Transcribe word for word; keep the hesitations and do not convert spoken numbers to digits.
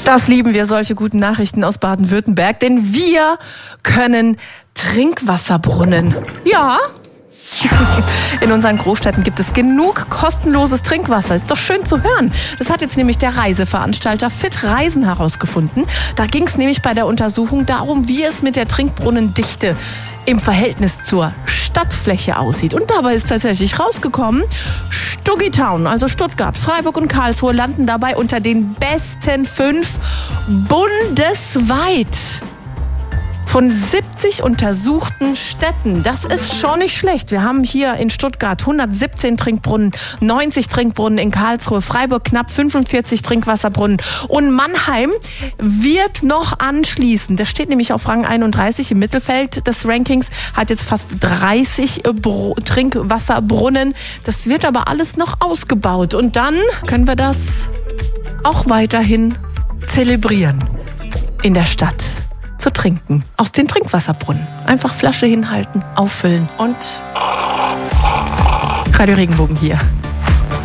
Das lieben wir, solche guten Nachrichten aus Baden-Württemberg, denn wir können Trinkwasserbrunnen. Ja. In unseren Großstädten gibt es genug kostenloses Trinkwasser. Ist doch schön zu hören. Das hat jetzt nämlich der Reiseveranstalter Fit Reisen herausgefunden. Da ging es nämlich bei der Untersuchung darum, wie es mit der Trinkbrunnendichte im Verhältnis zur Stadtfläche aussieht. Und dabei ist tatsächlich rausgekommen, Stuggitown, also Stuttgart, Freiburg und Karlsruhe, landen dabei unter den besten fünf bundesweit. Von siebzig untersuchten Städten. Das ist schon nicht schlecht. Wir haben hier in Stuttgart hundertsiebzehn Trinkbrunnen, neunzig Trinkbrunnen in Karlsruhe, Freiburg knapp fünfundvierzig Trinkwasserbrunnen und Mannheim wird noch anschließen. Das steht nämlich auf Rang einunddreißig im Mittelfeld des Rankings, hat jetzt fast dreißig Br- Trinkwasserbrunnen. Das wird aber alles noch ausgebaut und dann können wir das auch weiterhin zelebrieren in der Stadt. Zu trinken. Aus den Trinkwasserbrunnen. Einfach Flasche hinhalten, auffüllen und Radio Regenbogen hier.